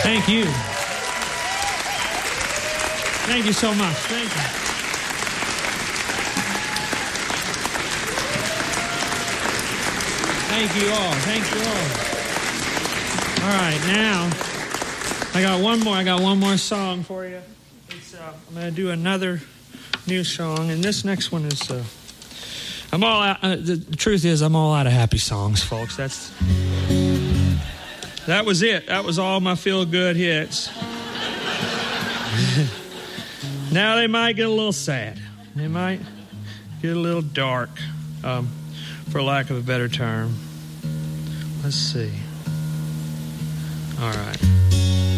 Thank you. Thank you so much. Thank you. Thank you all. Thank you all. All right, now I got one more song for you. I'm going to do another new song, and this next one is. I'm all out. The truth is, I'm all out of happy songs, folks. That was it. That was all my feel-good hits. Now they might get a little sad. They might get a little dark, for lack of a better term. Let's see. All right.